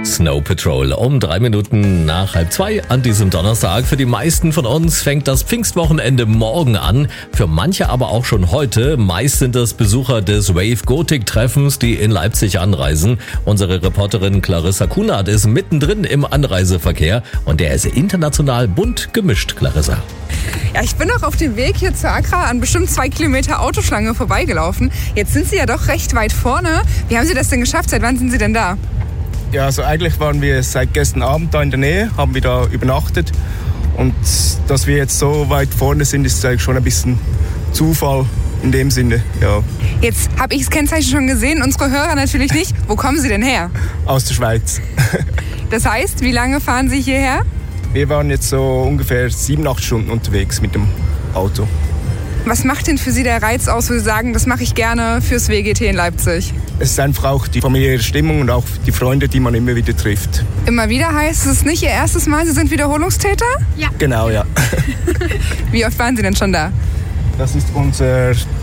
Snow Patrol um 3 Minuten nach 1:30 an diesem Donnerstag. Für die meisten von uns fängt das Pfingstwochenende morgen an, für manche aber auch schon heute. Meist sind das Besucher des Wave Gothic Treffens, die in Leipzig anreisen. Unsere Reporterin Clarissa Kunert ist mittendrin im Anreiseverkehr und der ist international bunt gemischt, Clarissa. Ja, ich bin noch auf dem Weg hier zur Accra an bestimmt 2 Kilometer Autoschlange vorbeigelaufen. Jetzt sind Sie ja doch recht weit vorne. Wie haben Sie das denn geschafft? Seit wann sind Sie denn da? Ja, also eigentlich waren wir seit gestern Abend da in der Nähe, haben wir da übernachtet. Und dass wir jetzt so weit vorne sind, ist eigentlich schon ein bisschen Zufall in dem Sinne, ja. Jetzt habe ich das Kennzeichen schon gesehen, unsere Hörer natürlich nicht. Wo kommen Sie denn her? Aus der Schweiz. Das heißt, wie lange fahren Sie hierher? Wir waren jetzt so ungefähr 7-8 Stunden unterwegs mit dem Auto. Was macht denn für Sie der Reiz aus, wo Sie sagen, das mache ich gerne fürs WGT in Leipzig? Es ist einfach auch die familiäre Stimmung und auch die Freunde, die man immer wieder trifft. Immer wieder heißt es nicht Ihr erstes Mal, Sie sind Wiederholungstäter? Ja. Genau, ja. Wie oft waren Sie denn schon da? Das ist unser